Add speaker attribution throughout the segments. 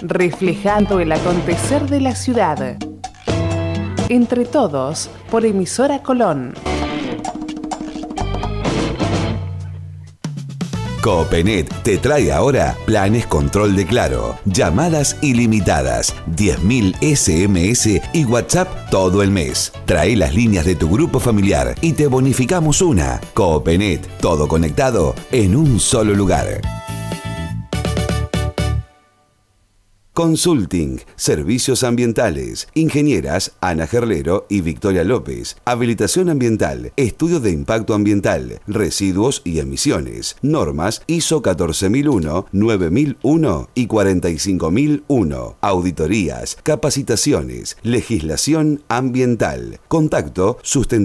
Speaker 1: reflejando el acontecer de la ciudad. Entre todos, por Emisora Colón.
Speaker 2: Coopenet te trae ahora planes control de Claro, llamadas ilimitadas, 10.000 SMS y WhatsApp todo el mes. Trae las líneas de tu grupo familiar y te bonificamos una. Coopenet, todo conectado en un solo lugar. Consulting, servicios ambientales, ingenieras Ana Gerlero y Victoria López, habilitación ambiental, estudio de impacto ambiental, residuos y emisiones, normas ISO 14001, 9001 y 45001, auditorías, capacitaciones, legislación ambiental. Contacto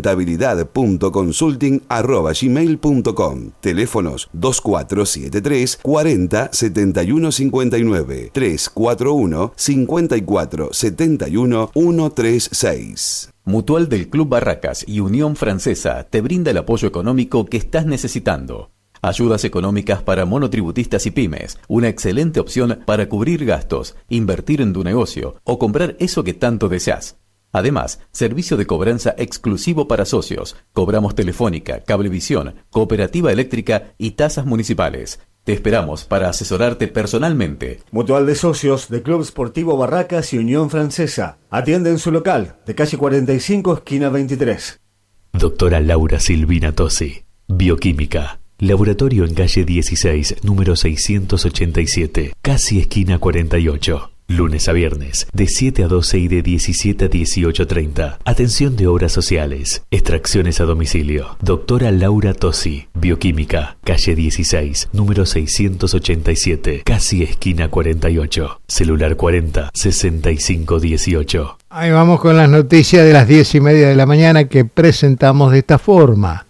Speaker 2: sustentabilidad.consulting@gmail.com. Teléfonos 2473 40 71 59 34 54 71 136.
Speaker 3: Mutual del Club Barracas y Unión Francesa te brinda el apoyo económico que estás necesitando. Ayudas económicas para monotributistas y pymes, una excelente opción para cubrir gastos, invertir en tu negocio o comprar eso que tanto deseas. Además, servicio de cobranza exclusivo para socios. Cobramos telefónica, cablevisión, cooperativa eléctrica y tasas municipales. Te esperamos para asesorarte personalmente.
Speaker 4: Mutual de Socios de Club Sportivo Barracas y Unión Francesa. Atiende en su local, de calle 45, esquina 23.
Speaker 5: Doctora Laura Silvina Tosi, Bioquímica. Laboratorio en calle 16, número 687, casi esquina 48. Lunes a viernes, de 7 a 12 y de 17 a 18:30. Atención de obras sociales. Extracciones a domicilio. Doctora Laura Tosi, Bioquímica, calle 16, número 687, casi esquina 48. Celular 40 65 18.
Speaker 6: Ahí vamos con las noticias de las 10:30 de la mañana que presentamos de esta forma.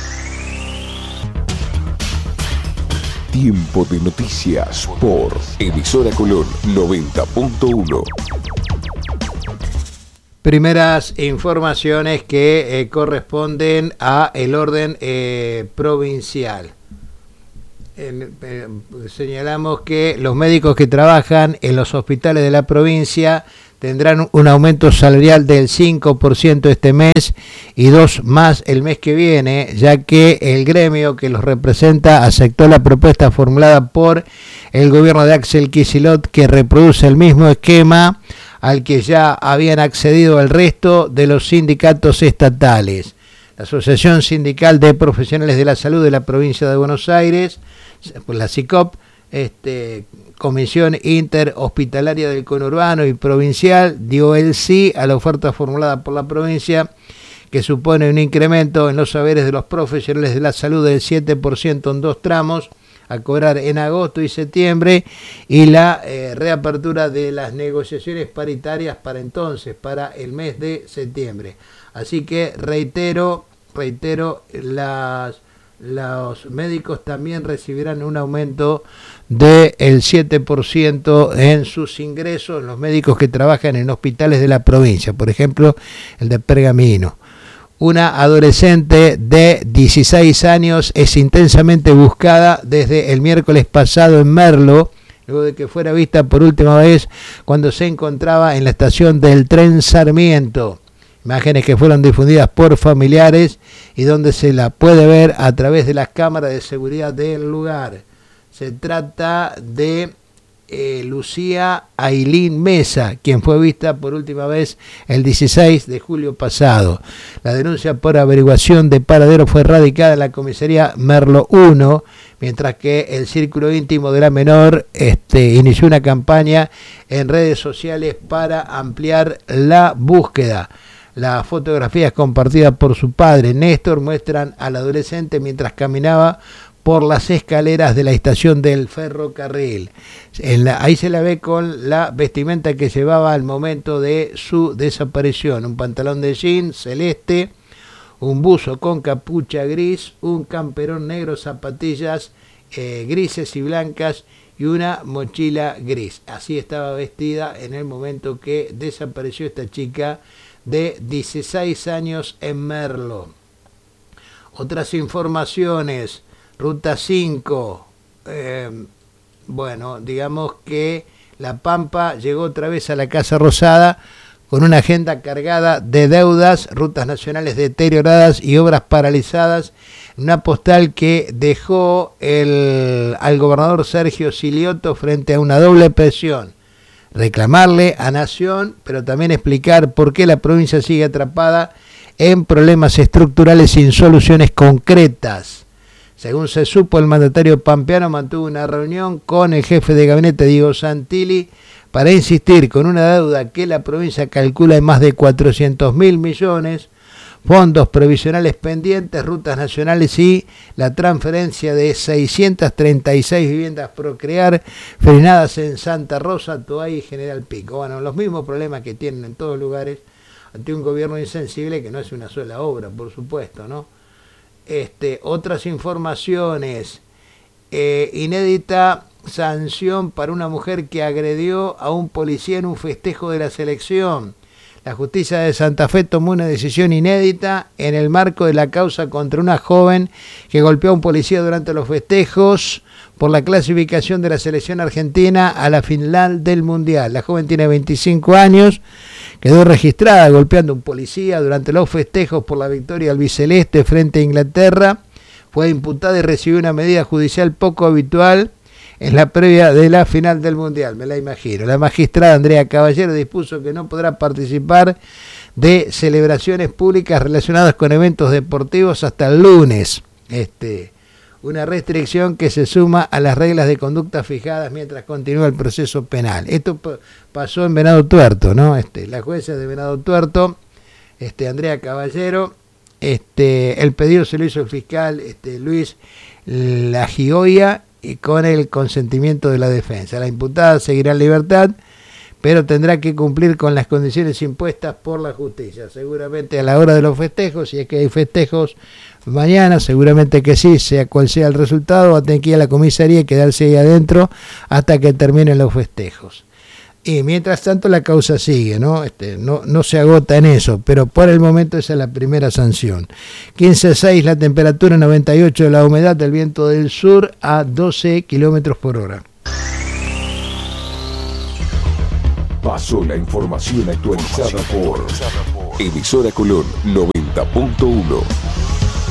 Speaker 7: Tiempo de noticias por Emisora Colón 90.1.
Speaker 6: Primeras informaciones que corresponden a el orden provincial. Señalamos que los médicos que trabajan en los hospitales de la provincia tendrán un aumento salarial del 5% este mes y 2 más el mes que viene, ya que el gremio que los representa aceptó la propuesta formulada por el gobierno de Axel Kicillof, que reproduce el mismo esquema al que ya habían accedido el resto de los sindicatos estatales. La Asociación Sindical de Profesionales de la Salud de la Provincia de Buenos Aires, la SICOP, Comisión Interhospitalaria del Conurbano y Provincial, dio el sí a la oferta formulada por la provincia, que supone un incremento en los saberes de los profesionales de la salud del 7% en 2 tramos, a cobrar en agosto y septiembre, y la reapertura de las negociaciones paritarias para entonces, para el mes de septiembre. Así que reitero, los médicos también recibirán un aumento del 7% en sus ingresos, los médicos que trabajan en hospitales de la provincia, por ejemplo, el de Pergamino. Una adolescente de 16 años es intensamente buscada desde el miércoles pasado en Merlo, luego de que fuera vista por última vez cuando se encontraba en la estación del tren Sarmiento. Imágenes que fueron difundidas por familiares y donde se la puede ver a través de las cámaras de seguridad del lugar. Se trata de Lucía Ailín Mesa, quien fue vista por última vez el 16 de julio pasado. La denuncia por averiguación de paradero fue radicada en la comisaría Merlo 1, mientras que el círculo íntimo de la menor inició una campaña en redes sociales para ampliar la búsqueda. Las fotografías compartidas por su padre, Néstor, muestran al adolescente mientras caminaba por las escaleras de la estación del ferrocarril. Ahí se la ve con la vestimenta que llevaba al momento de su desaparición. Un pantalón de jean celeste, un buzo con capucha gris, un camperón negro, zapatillas grises y blancas y una mochila gris. Así estaba vestida en el momento que desapareció esta chica de 16 años en Merlo. Otras informaciones. Ruta 5, digamos que La Pampa llegó otra vez a la Casa Rosada con una agenda cargada de deudas, rutas nacionales deterioradas y obras paralizadas. Una postal que dejó al gobernador Sergio Silioto frente a una doble presión. Reclamarle a Nación, pero también explicar por qué la provincia sigue atrapada en problemas estructurales sin soluciones concretas. Según se supo, el mandatario pampeano mantuvo una reunión con el jefe de gabinete Diego Santilli para insistir con una deuda que la provincia calcula en más de 400.000 millones, fondos provisionales pendientes, rutas nacionales y la transferencia de 636 viviendas Procrear frenadas en Santa Rosa, Toay y General Pico. Bueno, los mismos problemas que tienen en todos lugares ante un gobierno insensible que no hace una sola obra, por supuesto, ¿no? Otras informaciones, inédita sanción para una mujer que agredió a un policía en un festejo de la selección. La justicia de Santa Fe tomó una decisión inédita en el marco de la causa contra una joven que golpeó a un policía durante los festejos por la clasificación de la selección argentina a la final del Mundial. La joven tiene 25 años, quedó registrada golpeando a un policía durante los festejos por la victoria albiceleste frente a Inglaterra. Fue imputada y recibió una medida judicial poco habitual en la previa de la final del Mundial, me la imagino. La magistrada Andrea Caballero dispuso que no podrá participar de celebraciones públicas relacionadas con eventos deportivos hasta el lunes. Una restricción que se suma a las reglas de conducta fijadas mientras continúa el proceso penal. Esto pasó en Venado Tuerto, ¿no? La jueza de Venado Tuerto, Andrea Caballero, el pedido se lo hizo el fiscal Luis Lagioia, y con el consentimiento de la defensa. La imputada seguirá en libertad, pero tendrá que cumplir con las condiciones impuestas por la justicia. Seguramente a la hora de los festejos, si es que hay festejos mañana, seguramente que sí, sea cual sea el resultado, va a tener que ir a la comisaría y quedarse ahí adentro hasta que terminen los festejos. Y mientras tanto la causa sigue, ¿no? No se agota en eso, pero por el momento esa es la primera sanción. 15.6 la temperatura, 98 la humedad, del viento del sur a 12 kilómetros por hora.
Speaker 7: Pasó la información actualizada por Emisora Colón 90.1.